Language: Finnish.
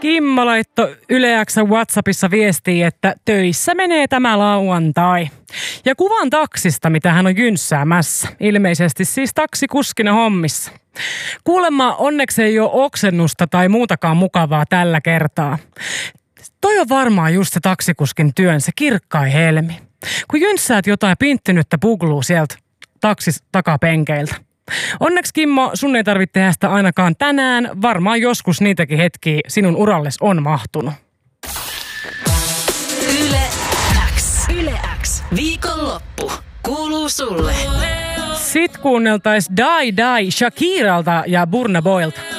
Kimmo laittoi Yle X:n WhatsAppissa viestiä, että töissä menee tämä lauantai. Ja kuvan taksista, mitä hän on jynssäämässä. Ilmeisesti siis taksikuskina hommissa. Kuulemma onneksi ei ole oksennusta tai muutakaan mukavaa tällä kertaa. Toi on varmaan just se taksikuskin työn, se kirkkain helmi. Kun jynssäät jotain pinttynyttä pugluu sieltä taksis takapenkeiltä. Onneksi Kimmo, sun ei tarvitse tehdä sitä ainakaan tänään. Varmaan joskus niitäkin hetkiä sinun uralles on mahtunut. Yle X. Yle X. Viikonloppu kuuluu sulle. Sit kuunneltais Die Die Shakiralta ja Burna Boylta.